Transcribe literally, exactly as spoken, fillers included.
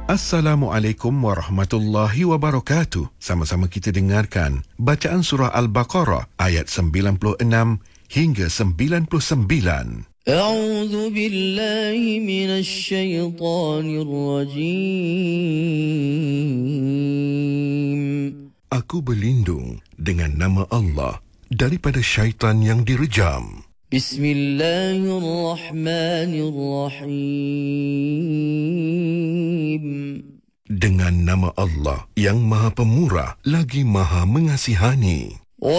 Assalamualaikum warahmatullahi wabarakatuh. Sama-sama kita dengarkan bacaan surah Al-Baqarah ayat sembilan puluh enam hingga sembilan puluh sembilan. A'udzu billahi minasy syaithanir rajim. Aku berlindung dengan nama Allah daripada syaitan yang direjam. Bismillahirrahmanirrahim. Dengan nama Allah yang Maha Pemurah lagi Maha Mengasihani.